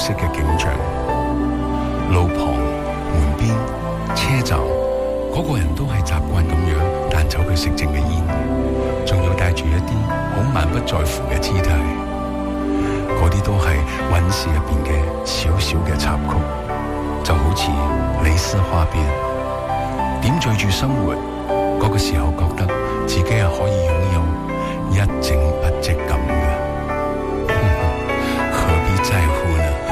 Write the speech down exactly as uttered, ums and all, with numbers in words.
悉嘅景象。路旁、門邊、車站，嗰、那個人都係習慣咁樣彈走佢食剩嘅煙，仲要帶住一啲好滿不在乎嘅姿態。嗰啲都係韻事入邊嘅小小嘅插曲，就好似蕾絲花邊，點綴住生活。嗰、那個時候覺得自己係可以擁有一整不值咁嘅，何必在乎？